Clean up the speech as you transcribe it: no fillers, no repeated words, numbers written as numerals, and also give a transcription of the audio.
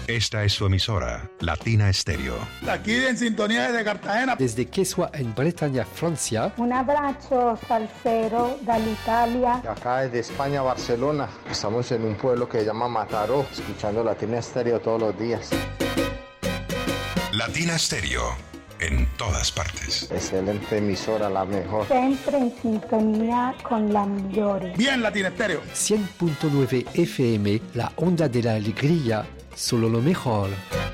Esta es su emisora, Latina Estéreo. Aquí en sintonía desde Cartagena. Desde Quesua en Bretaña, Francia. Un abbraccio salsero dall'Italia. Acá desde España, Barcelona. Estamos en un pueblo que se llama Mataró, escuchando Latina Estéreo todos los días. Latina Estéreo, en todas partes. Excelente emisora, la mejor. Siempre en sintonía con la migliore. Bien, Latina Estéreo. 100.9 FM, la onda de la alegría, solo lo mejor.